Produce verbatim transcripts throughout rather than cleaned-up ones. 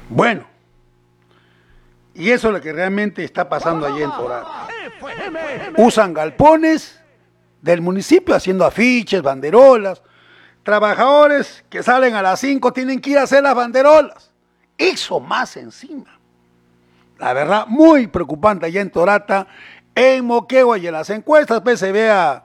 Bueno, y eso es lo que realmente está pasando allí en Torata. Usan galpones del municipio haciendo afiches, banderolas. Trabajadores que salen a las cinco tienen que ir a hacer las banderolas. Eso más encima. La verdad, muy preocupante allá en Torata, en Moquegua y en las encuestas, pues se ve a,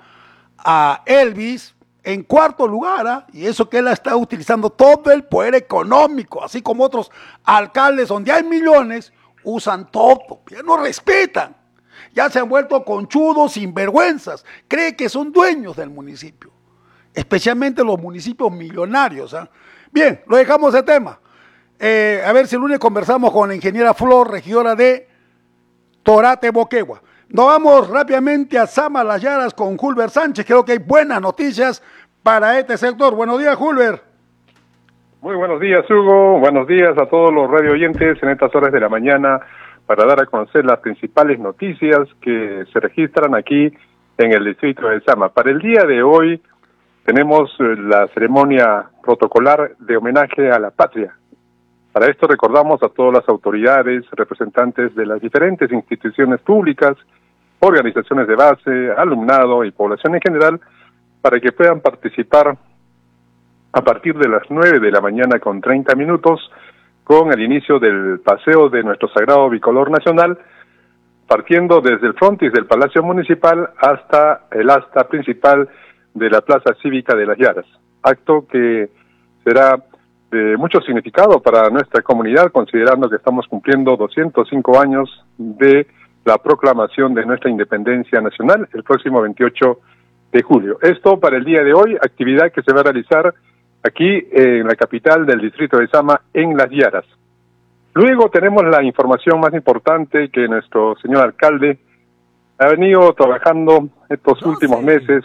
a Elvis en cuarto lugar, ¿eh? Y eso que él está utilizando todo el poder económico, así como otros alcaldes donde hay millones, usan todo, ya no respetan, ya se han vuelto conchudos, sinvergüenzas, creen que son dueños del municipio, especialmente los municipios millonarios, ¿eh? Bien, lo dejamos de tema. Eh, a ver si el lunes conversamos con la ingeniera Flor, regidora de Torata, Moquegua. Nos vamos rápidamente a Sama Las Llaras con Julber Sánchez. Creo que hay buenas noticias para este sector. Buenos días, Julber. Muy buenos días, Hugo. Buenos días a todos los radio oyentes en estas horas de la mañana para dar a conocer las principales noticias que se registran aquí en el distrito de Sama. Para el día de hoy tenemos la ceremonia protocolar de homenaje a la patria. Para esto recordamos a todas las autoridades, representantes de las diferentes instituciones públicas, organizaciones de base, alumnado y población en general, para que puedan participar a partir de las nueve de la mañana con treinta minutos, con el inicio del paseo de nuestro sagrado bicolor nacional, partiendo desde el frontis del Palacio Municipal hasta el asta principal de la Plaza Cívica de Las Llaras. Acto que será de mucho significado para nuestra comunidad, considerando que estamos cumpliendo doscientos cinco años de la proclamación de nuestra independencia nacional el próximo veintiocho de julio. Esto para el día de hoy, actividad que se va a realizar aquí en la capital del distrito de Sama, en Las Llaras. Luego tenemos la información más importante que nuestro señor alcalde ha venido trabajando estos últimos meses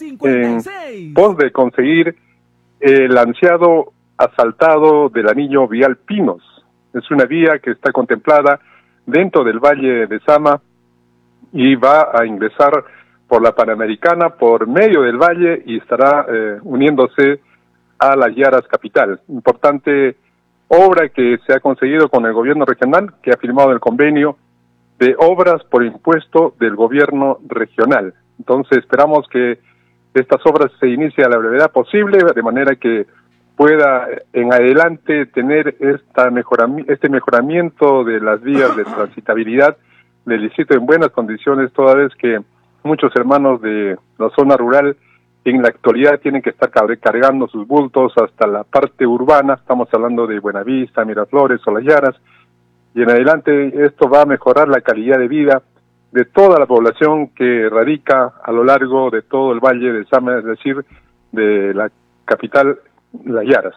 en pos de conseguir el ansiado asfaltado del anillo vial Pinos. Es una vía que está contemplada dentro del Valle de Sama y va a ingresar por la Panamericana, por medio del valle, y estará eh, uniéndose a Las Llaras capital. Importante obra que se ha conseguido con el gobierno regional, que ha firmado el convenio de obras por impuesto del gobierno regional. Entonces esperamos que estas obras se inicien a la brevedad posible, de manera que pueda en adelante tener esta mejorami- este mejoramiento de las vías de transitabilidad del distrito en buenas condiciones, toda vez que muchos hermanos de la zona rural en la actualidad tienen que estar cargando sus bultos hasta la parte urbana. Estamos hablando de Buenavista, Miraflores o Las Llaras, y en adelante esto va a mejorar la calidad de vida de toda la población que radica a lo largo de todo el Valle de Sama, es decir, de la capital Las Llaras.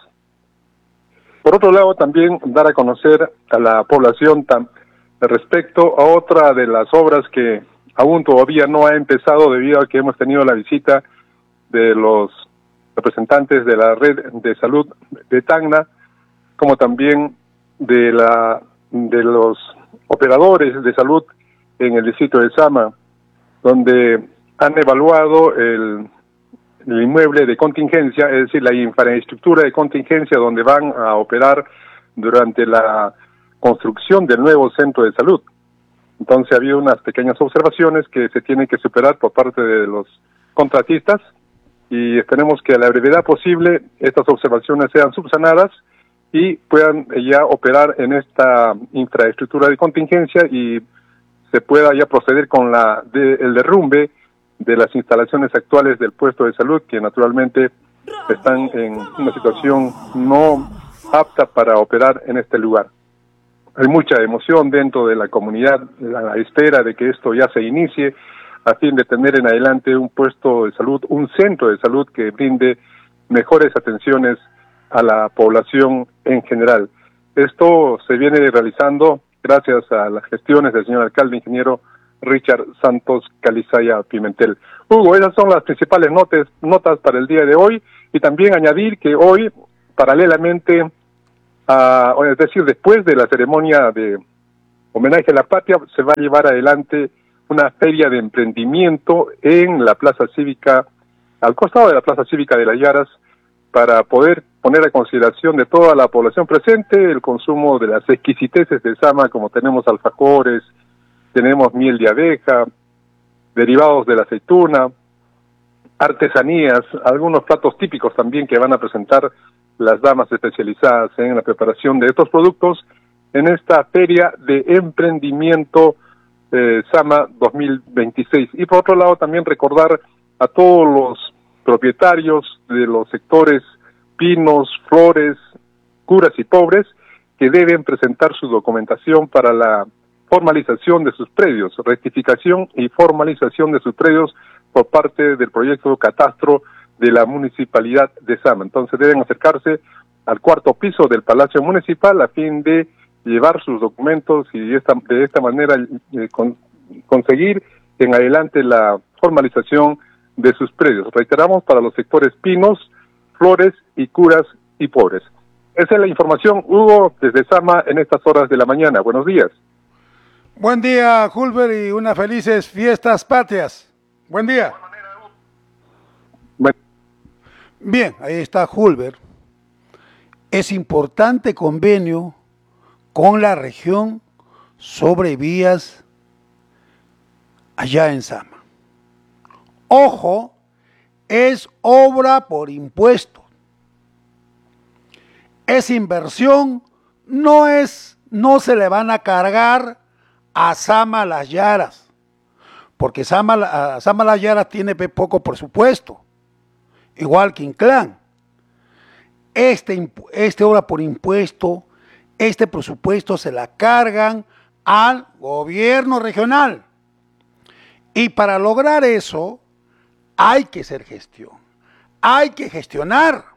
Por otro lado, también dar a conocer a la población tam, respecto a otra de las obras que aún todavía no ha empezado, debido a que hemos tenido la visita de los representantes de la red de salud de Tacna, como también de la de los operadores de salud en el distrito de Sama, donde han evaluado el el inmueble de contingencia, es decir, la infraestructura de contingencia donde van a operar durante la construcción del nuevo centro de salud. Entonces ha habido unas pequeñas observaciones que se tienen que superar por parte de los contratistas, y esperemos que a la brevedad posible estas observaciones sean subsanadas y puedan ya operar en esta infraestructura de contingencia y se pueda ya proceder con la de, el derrumbe de las instalaciones actuales del puesto de salud, que naturalmente están en una situación no apta para operar en este lugar. Hay mucha emoción dentro de la comunidad a la espera de que esto ya se inicie, a fin de tener en adelante un puesto de salud, un centro de salud que brinde mejores atenciones a la población en general. Esto se viene realizando gracias a las gestiones del señor alcalde, ingeniero Richard Santos Calizaya Pimentel. Hugo, esas son las principales notas, notas para el día de hoy, y también añadir que hoy, paralelamente, a, es decir, después de la ceremonia de homenaje a la patria, se va a llevar adelante una feria de emprendimiento en la Plaza Cívica, al costado de la Plaza Cívica de Las Llaras, para poder poner a consideración de toda la población presente el consumo de las exquisiteces de Sama, como tenemos alfajores, tenemos miel de abeja, derivados de la aceituna, artesanías, algunos platos típicos también que van a presentar las damas especializadas en la preparación de estos productos en esta feria de emprendimiento eh, Sama dos mil veintiséis. Y por otro lado también recordar a todos los propietarios de los sectores pinos, flores, curas y pobres que deben presentar su documentación para la formalización de sus predios, rectificación y formalización de sus predios por parte del proyecto Catastro de la Municipalidad de Sama. Entonces deben acercarse al cuarto piso del Palacio Municipal a fin de llevar sus documentos y de esta, de esta manera eh, con, conseguir en adelante la formalización de sus predios. Reiteramos, para los sectores pinos, flores y curas y pobres. Esa es la información, Hugo, desde Sama en estas horas de la mañana. Buenos días. Buen día, Hulber, y unas felices fiestas patrias. Buen día. Bueno. Bien, ahí está Hulber. Es importante convenio con la región sobre vías allá en Sama. Ojo, es obra por impuesto. Es inversión, no es, no se le van a cargar a Sama Las Yaras, porque Sama, a Sama Las Yaras tiene poco presupuesto, igual que Inclán. Este, este obra por impuesto, este presupuesto se la cargan al gobierno regional. Y para lograr eso, hay que hacer gestión, hay que gestionar,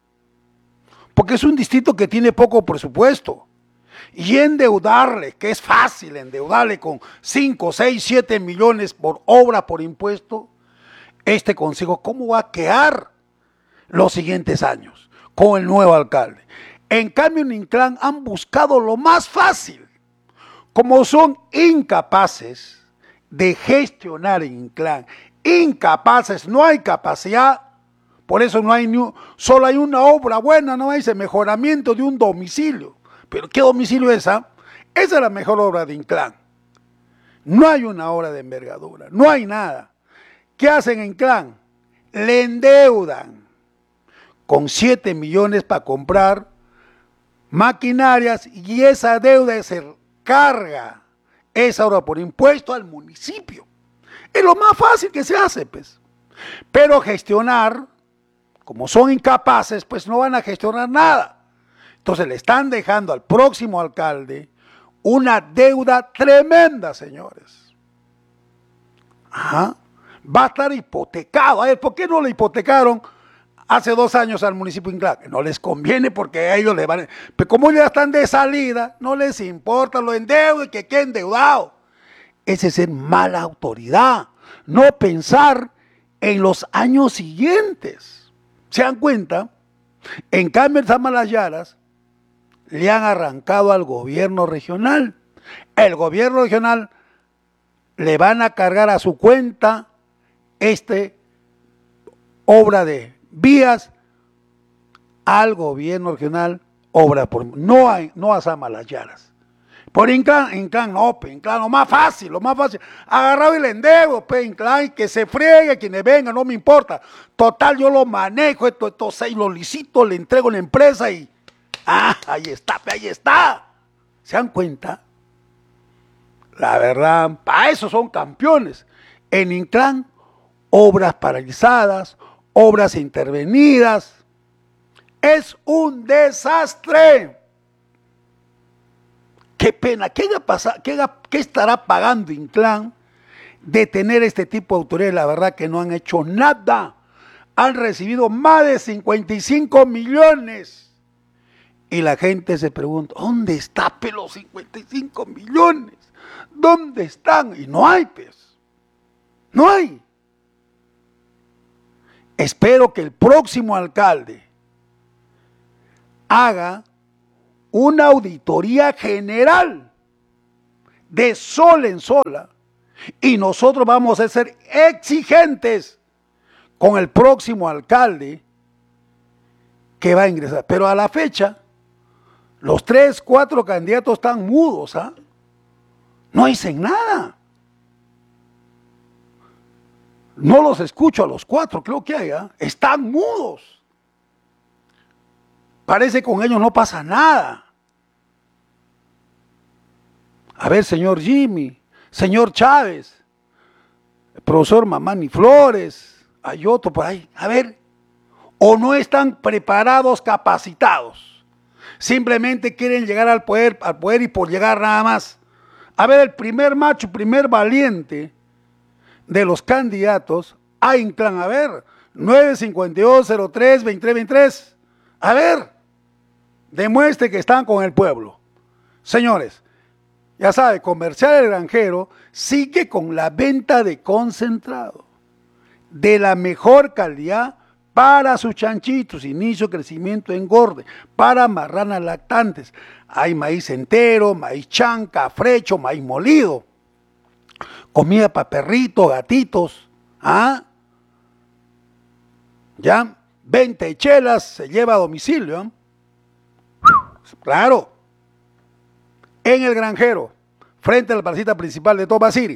porque es un distrito que tiene poco presupuesto. Y endeudarle, que es fácil endeudarle con cinco, seis, siete millones por obra por impuesto, este consejo, ¿cómo va a quedar los siguientes años con el nuevo alcalde? En cambio, en Inclán han buscado lo más fácil. Como son incapaces de gestionar en Inclán, incapaces, no hay capacidad, por eso no hay ni un, solo hay una obra buena, no hay ese mejoramiento de un domicilio. ¿Pero qué domicilio es esa? Esa es la mejor obra de Inclán. No hay una obra de envergadura, no hay nada. ¿Qué hacen en Inclán? Le endeudan con siete millones para comprar maquinarias y esa deuda se carga, esa obra por impuesto al municipio. Es lo más fácil que se hace, pues. Pero gestionar, como son incapaces, pues no van a gestionar nada. Entonces le están dejando al próximo alcalde una deuda tremenda, señores. Ajá. Va a estar hipotecado. A ver, ¿por qué no le hipotecaron hace dos años al municipio de Inclán? No les conviene porque a ellos les van... Pero como ya están de salida, no les importa lo endeudo y que quede endeudado. Ese es ser mala autoridad. No pensar en los años siguientes. ¿Se dan cuenta? En cambio, en Sama Las Yaras le han arrancado al gobierno regional. El gobierno regional le van a cargar a su cuenta este obra de vías al gobierno regional, obra por no hay, no a Sama Las Yaras. Por Inclán, Inclán no, pe, Inclán, lo más fácil, lo más fácil, agarrado el endeudo, pe, Inclán, que se friegue, quienes vengan, no me importa. Total, yo lo manejo, esto, esto seis, lo licito, le entrego la empresa y ah, ahí está, ahí está. ¿Se dan cuenta? La verdad, para eso son campeones. En Inclán, obras paralizadas, obras intervenidas. Es un desastre. Qué pena. ¿Qué, pasa, qué, qué estará pagando Inclán de tener este tipo de autoridades? La verdad que no han hecho nada. Han recibido más de cincuenta y cinco millones. Y la gente se pregunta, ¿dónde está pe, los cincuenta y cinco millones? ¿Dónde están? Y no hay, pues. No hay. Espero que el próximo alcalde haga una auditoría general de sol en sola y nosotros vamos a ser exigentes con el próximo alcalde que va a ingresar. Pero a la fecha, los tres, cuatro candidatos están mudos, ¿ah? No dicen nada. No los escucho a los cuatro, creo que hay, ¿ah? Están mudos. Parece que con ellos no pasa nada. A ver, señor Jimmy, señor Chávez, el profesor Mamani Flores, hay otro por ahí. A ver, o no están preparados, capacitados. Simplemente quieren llegar al poder, al poder y por llegar nada más. A ver, el primer macho, primer valiente de los candidatos, a Inclán, a ver, nueve cincuenta y dos, cero tres, veintitrés veintitrés. A ver, demuestre que están con el pueblo. Señores, ya sabe, Comercial El Granjero sigue con la venta de concentrado de la mejor calidad para sus chanchitos, inicio, crecimiento, engorde, para marranas lactantes. Hay maíz entero, maíz chanca, frecho, maíz molido, comida para perritos, gatitos, ¿ah? Ya, veinte chelas se lleva a domicilio, ¿eh? Claro. En El Granjero, frente a la placita principal de Toba City.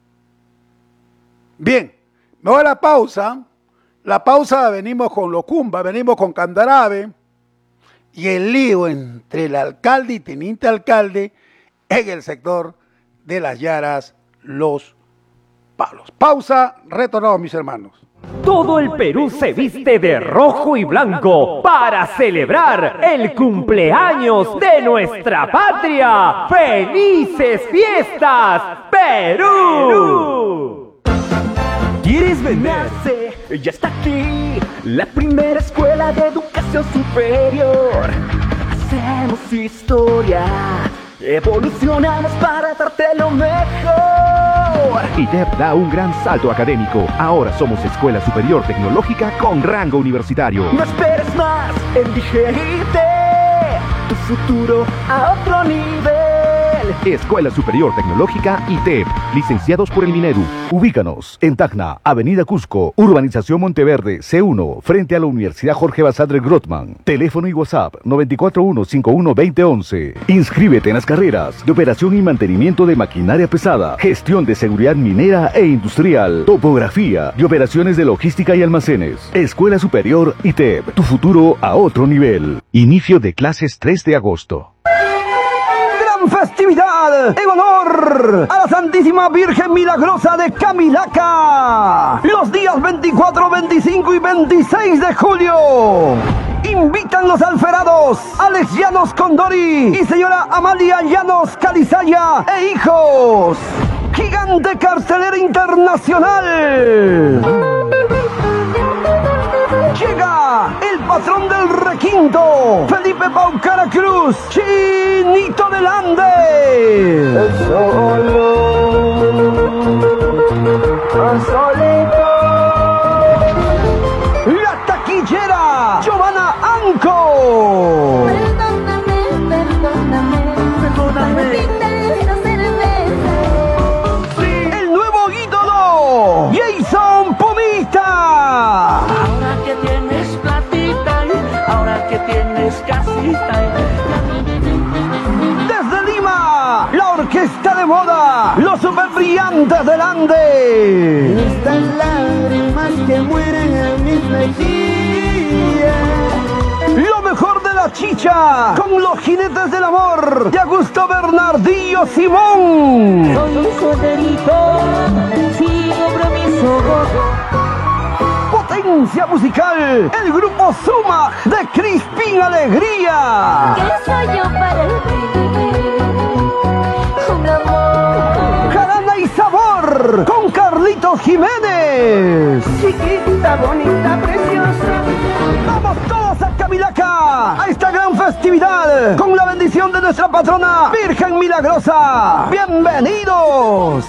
Bien, me voy a la pausa. La pausa, venimos con Locumba, venimos con Candarabe y el lío entre el alcalde y teniente alcalde en el sector de Las Yaras, Los Palos. Pausa, retornamos, mis hermanos. Todo el Perú se viste de rojo y blanco para celebrar el cumpleaños de nuestra patria. ¡Felices fiestas, Perú! ¿Quieres venderse? Ya está aquí la primera escuela de educación superior. Hacemos historia, evolucionamos para darte lo mejor. I T E P da un gran salto académico. Ahora somos Escuela Superior Tecnológica con rango universitario. No esperes más en Digerite, tu futuro a otro nivel. Escuela Superior Tecnológica I T E P, licenciados por el Minedu. Ubícanos en Tacna, Avenida Cusco, Urbanización Monteverde, C uno, frente a la Universidad Jorge Basadre Grothman. Teléfono y WhatsApp nueve cuatro uno, cinco uno dos cero once. Inscríbete en las carreras de operación y mantenimiento de maquinaria pesada, gestión de seguridad minera e industrial, topografía y operaciones de logística y almacenes. Escuela Superior I T E P, tu futuro a otro nivel. Inicio de clases tres de agosto. Festividad en honor a la Santísima Virgen Milagrosa de Camilaca, los días veinticuatro, veinticinco y veintiséis de julio. Invitan los alferados Alex Llanos Condori y señora Amalia Llanos Calizaya e hijos. Gigante cartelera internacional. Llega el patrón del requinto, Felipe Paucara Cruz, Chinito del Ande. La taquillera, Giovanna Anco. Perdóname, perdóname, perdóname. El nuevo ídolo, Jason Pumita. Ahora que tienes platita, ahora que tienes casita. Desde Lima, la orquesta de moda, los super brillantes del Ande. Estas lágrimas que mueren en mis mejillas. Lo mejor de la chicha, con los jinetes del amor, de Augusto Bernardillo Simón. Soy un solterito, sin compromiso. Potencia musical, el grupo Suma de Crispín Alegría. ¿Qué soy yo para ti? Un amor. Jarana y sabor, con Carlitos Jiménez. Chiquita, bonita, preciosa. Vamos todos a Camilaca, a esta gran festividad, con la bendición de nuestra patrona Virgen Milagrosa. ¡Bienvenidos!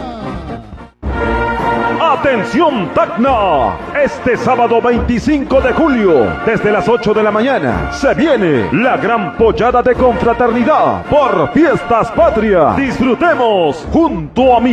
¡Atención Tacna! Este sábado veinticinco de julio, desde las ocho de la mañana, se viene la gran pollada de confraternidad por Fiestas Patria. Disfrutemos junto a mi